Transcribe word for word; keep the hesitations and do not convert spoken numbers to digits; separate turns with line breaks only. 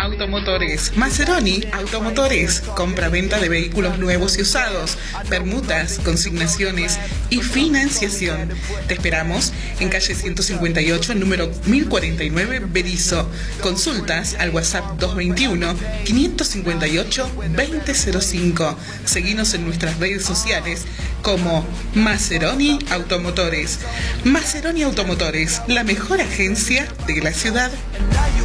Automotores. Maseroni Automotores. Compra-venta de vehículos nuevos y usados, permutas, consignaciones y financiación. Te esperamos en calle ciento cincuenta y ocho, número mil cuarenta y nueve, Berisso. Consultas al WhatsApp dos veintiuno, quinientos cincuenta y ocho, veinte cero cinco. Seguinos en nuestras redes sociales como Maseroni Automotores. Maseroni Automotores, la mejor agencia de la ciudad.